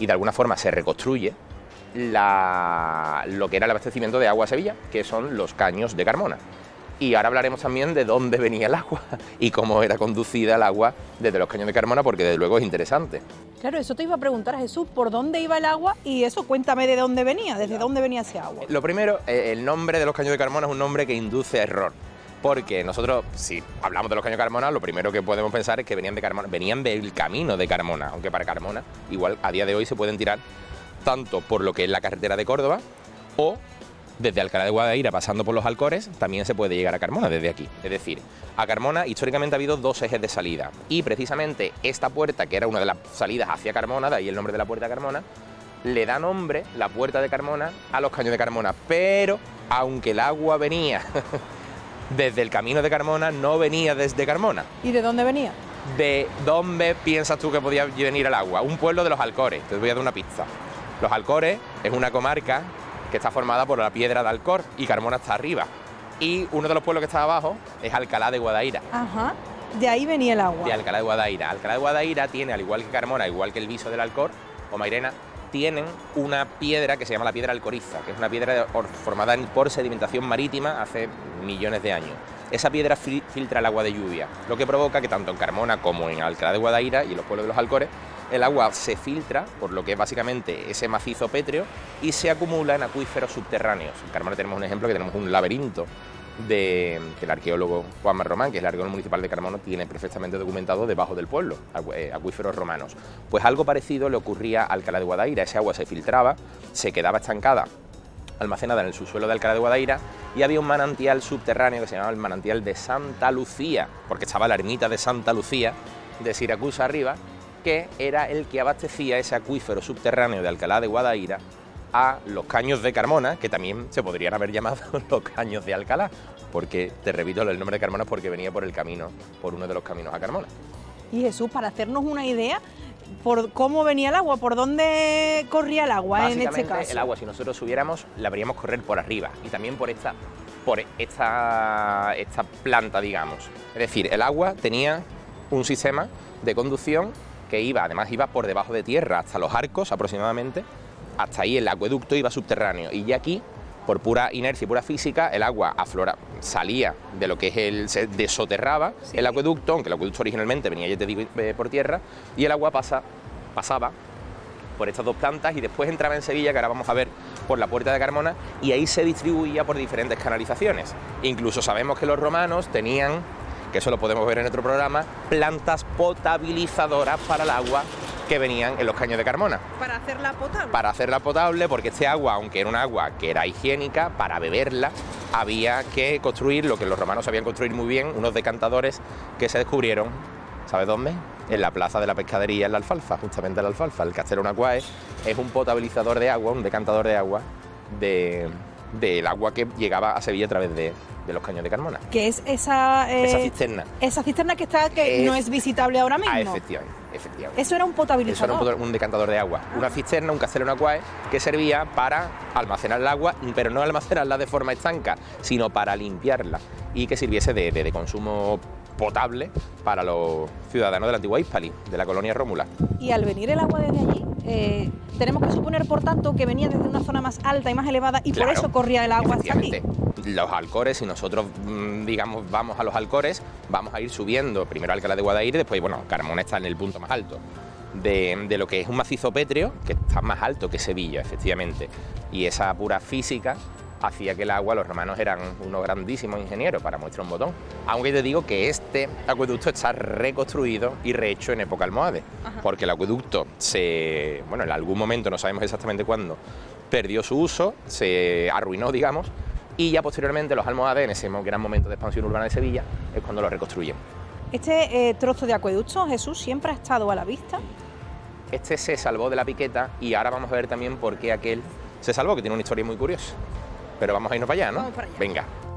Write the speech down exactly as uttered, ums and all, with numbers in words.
y de alguna forma se reconstruye la, lo que era el abastecimiento de agua a Sevilla, que son los caños de Carmona. Y ahora hablaremos también de dónde venía el agua y cómo era conducida el agua desde los caños de Carmona, porque desde luego es interesante. Claro, eso te iba a preguntar, Jesús, ¿por dónde iba el agua? Y eso, cuéntame de dónde venía, desde dónde venía ese agua. Lo primero, el nombre de los caños de Carmona es un nombre que induce a error. Porque nosotros, si hablamos de los caños de Carmona, lo primero que podemos pensar es que venían de Carmona, venían del camino de Carmona, aunque para Carmona, igual a día de hoy se pueden tirar tanto por lo que es la carretera de Córdoba o desde Alcalá de Guadaira, pasando por los Alcores, también se puede llegar a Carmona desde aquí. Es decir, a Carmona históricamente ha habido dos ejes de salida y precisamente esta puerta, que era una de las salidas hacia Carmona, de ahí el nombre de la puerta de Carmona, le da nombre, la puerta de Carmona, a los caños de Carmona. Pero, aunque el agua venía desde el camino de Carmona, no venía desde Carmona. ¿Y de dónde venía? ¿De dónde piensas tú que podía venir el agua? Un pueblo de los Alcores, te voy a dar una pista. Los Alcores es una comarca que está formada por la piedra de Alcor y Carmona está arriba. Y uno de los pueblos que está abajo es Alcalá de Guadaira. Ajá, de ahí venía el agua. De Alcalá de Guadaira. Alcalá de Guadaira tiene, al igual que Carmona, igual que el viso del Alcor o Mairena, tienen una piedra que se llama la piedra alcoriza, que es una piedra formada por sedimentación marítima hace millones de años. Esa piedra filtra el agua de lluvia, lo que provoca que tanto en Carmona como en Alcalá de Guadaira y en los pueblos de los Alcores, el agua se filtra por lo que es básicamente ese macizo pétreo y se acumula en acuíferos subterráneos. En Carmona tenemos un ejemplo, que tenemos un laberinto de, que el arqueólogo Juanma Román, que es el arqueólogo municipal de Carmona, tiene perfectamente documentado debajo del pueblo, acuíferos romanos. Pues algo parecido le ocurría a Alcalá de Guadaira. Ese agua se filtraba, se quedaba estancada, almacenada en el subsuelo de Alcalá de Guadaira, y había un manantial subterráneo que se llamaba el manantial de Santa Lucía, porque estaba la ermita de Santa Lucía de Siracusa arriba, que era el que abastecía ese acuífero subterráneo de Alcalá de Guadaira a los caños de Carmona, que también se podrían haber llamado los caños de Alcalá, porque, te repito, el nombre de Carmona es porque venía por el camino, por uno de los caminos a Carmona. Y Jesús, para hacernos una idea, por cómo venía el agua, por dónde corría el agua en este caso. El agua, si nosotros subiéramos, la veríamos correr por arriba y también por esta, por esta, esta planta, digamos. Es decir, el agua tenía un sistema de conducción que iba, además iba por debajo de tierra hasta los Arcos aproximadamente, hasta ahí el acueducto iba subterráneo, y ya aquí, por pura inercia y pura física, el agua aflora, salía de lo que es el, se desoterraba sí. el acueducto, aunque el acueducto originalmente venía, ya te digo, por tierra, y el agua pasa, pasaba por estas dos plantas y después entraba en Sevilla, que ahora vamos a ver, por la puerta de Carmona, y ahí se distribuía por diferentes canalizaciones. Incluso sabemos que los romanos tenían, que eso lo podemos ver en otro programa, plantas potabilizadoras para el agua que venían en los caños de Carmona. ¿Para hacerla potable? Para hacerla potable, porque este agua, aunque era un agua que era higiénica, para beberla había que construir lo que los romanos sabían construir muy bien, unos decantadores que se descubrieron, ¿sabes dónde? En la plaza de la pescadería, en la Alfalfa, justamente en la Alfalfa. El Castellón Aquae es un potabilizador de agua, un decantador de agua de, del agua que llegaba a Sevilla a través de, de los caños de Carmona. ¿Qué es esa... Eh, esa cisterna. Esa cisterna que está, que es, no es visitable ahora mismo. Ah, efectivamente, efectivamente. Eso era un potabilizador. Eso era un, un decantador de agua. Una cisterna, un Castellón Aquae, que servía para almacenar el agua, pero no almacenarla de forma estanca, sino para limpiarla y que sirviese de, de, de consumo potable para los ciudadanos de la antigua Hispali, de la colonia Rómula. Y al venir el agua desde allí, eh, tenemos que suponer, por tanto, que venía desde una zona más alta y más elevada y claro, por eso corría el agua hasta aquí. Los Alcores, si nosotros, digamos, vamos a los Alcores, vamos a ir subiendo primero a Alcalá de Guadaira y después, bueno, Carmona está en el punto más alto de, de lo que es un macizo pétreo, que está más alto que Sevilla, efectivamente, y esa pura física hacía que el agua, los romanos eran unos grandísimos ingenieros, para muestra un botón. Aunque te digo que este acueducto está reconstruido y rehecho en época almohade, Ajá. porque el acueducto se, bueno, en algún momento, no sabemos exactamente cuándo, perdió su uso, se arruinó, digamos, y ya posteriormente los almohades, en ese gran momento de expansión urbana de Sevilla, es cuando lo reconstruyen. ¿Este eh, trozo de acueducto, Jesús, siempre ha estado a la vista? Este se salvó de la piqueta y ahora vamos a ver también por qué aquel se salvó, que tiene una historia muy curiosa. Pero vamos a irnos para allá, ¿no? Vamos para allá. Venga.